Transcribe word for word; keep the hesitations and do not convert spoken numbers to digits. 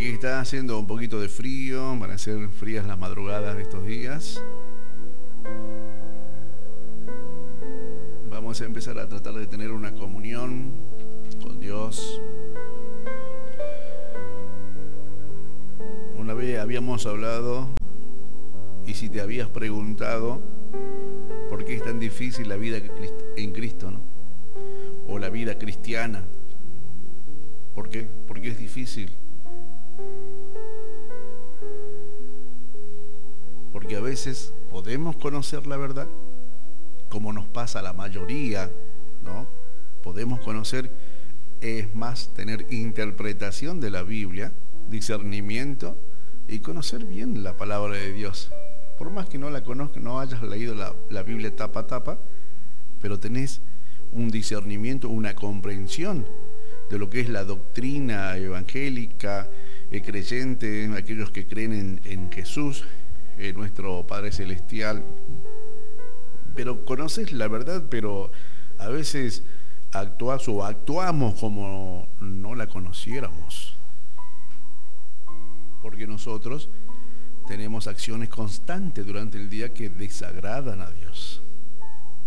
Y está haciendo un poquito de frío, van a ser frías las madrugadas de estos días. Vamos a empezar a tratar de tener una comunión con Dios. Una vez habíamos hablado, y si te habías preguntado por qué es tan difícil la vida en Cristo, ¿no? O la vida cristiana. ¿Por qué? ¿Por qué es difícil? Porque a veces podemos conocer la verdad, como nos pasa a la mayoría, ¿no? Podemos conocer, es más, tener interpretación de la Biblia, discernimiento y conocer bien la palabra de Dios. Por más que no la conozcas, no hayas leído la, la Biblia tapa a tapa, pero tenés un discernimiento, una comprensión de lo que es la doctrina evangélica, el creyente, aquellos que creen en, en Jesús, eh, nuestro Padre Celestial. Pero conoces la verdad, pero a veces actuás o actuamos como no la conociéramos. Porque nosotros tenemos acciones constantes durante el día que desagradan a Dios.